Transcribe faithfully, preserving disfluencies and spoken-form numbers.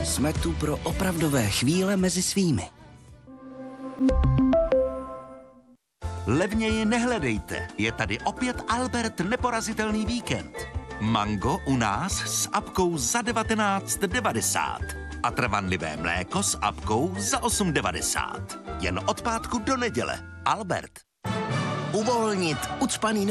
Jsme tu pro opravdové chvíle mezi svými. Levněji nehledejte, je tady opět Albert neporazitelný víkend. Mango u nás s apkou za devatenáct devadesát a trvanlivé mléko s apkou za osm devadesát. Jen od pátku do neděle. Albert. Uvolnit ucpaný